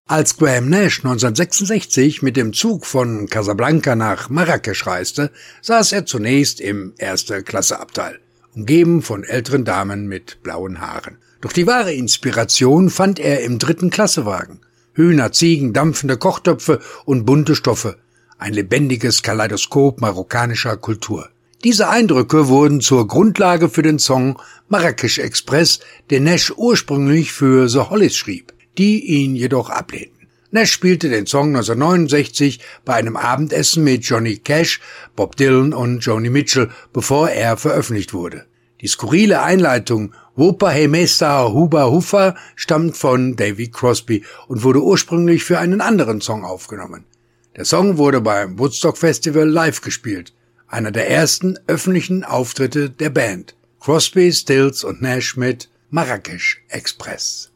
Als Graham Nash 1966 mit dem Zug von Casablanca nach Marrakesch reiste, saß er zunächst im Erste-Klasse-Abteil, umgeben von älteren Damen mit blauen Haaren. Doch die wahre Inspiration fand er im 3. Klassewagen. Hühner, Ziegen, dampfende Kochtöpfe und bunte Stoffe. Ein lebendiges Kaleidoskop marokkanischer Kultur. Diese Eindrücke wurden zur Grundlage für den Song Marrakesch Express, den Nash ursprünglich für The Hollies schrieb, die ihn jedoch ablehnten. Nash spielte den Song 1969 bei einem Abendessen mit Johnny Cash, Bob Dylan und Joni Mitchell, bevor er veröffentlicht wurde. Die skurrile Einleitung Wopa Hey Mesta Huba Hufa stammt von Davy Crosby und wurde ursprünglich für einen anderen Song aufgenommen. Der Song wurde beim Woodstock Festival live gespielt, einer der ersten öffentlichen Auftritte der Band. Crosby, Stills und Nash mit Marrakesch Express.